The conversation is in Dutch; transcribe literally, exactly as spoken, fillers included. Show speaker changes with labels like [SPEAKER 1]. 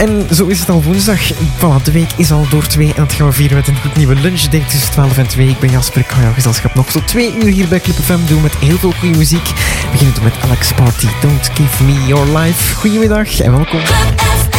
[SPEAKER 1] En zo is het al woensdag. Voilà, de week is al door twee en dat gaan we vieren met een goed nieuwe lunchdate tussen twaalf en twee. Ik ben Jasper, ik ga jouw gezelschap nog tot twee uur hier bij Club F M doen met heel veel goede muziek. We beginnen met Alex Party, Don't Give Me Your Life. Goedemiddag en welkom.
[SPEAKER 2] Club F M.